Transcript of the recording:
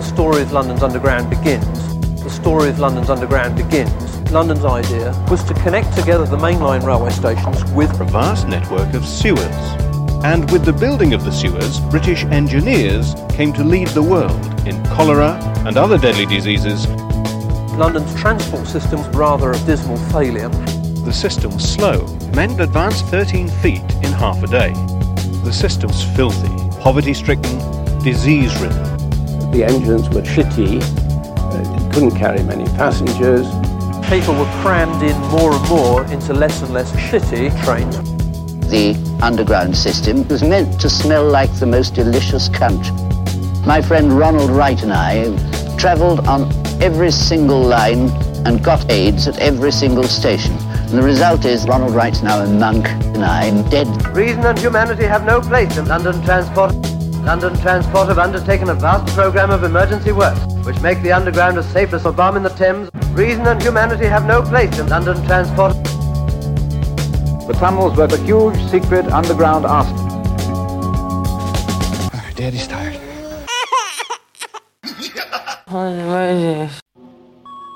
the story of London's Underground begins. The story of London's Underground begins. London's idea was to connect together the mainline railway stations with a vast network of sewers. And with the building of the sewers, British engineers came to lead the world in cholera and other deadly diseases. London's transport system's rather a dismal failure. The system was slow. Men could advance 13 feet in half a day. The system's filthy, poverty-stricken, disease-ridden. The engines were shitty, couldn't carry many passengers. People were crammed in more and more into less and less shitty trains. The underground system was meant to smell like the most delicious cunt. My friend Ronald Wright and I travelled on every single line and got aids at every single station. And the result is Ronald Wright's now a monk and I'm dead. Reason and humanity have no place in London Transport. London Transport have undertaken a vast programme of emergency works, which make the underground as safe as a bomb in the Thames. Reason and humanity have no place in London Transport. The tunnels were the huge secret underground arsenal. Daddy's tired. What is this?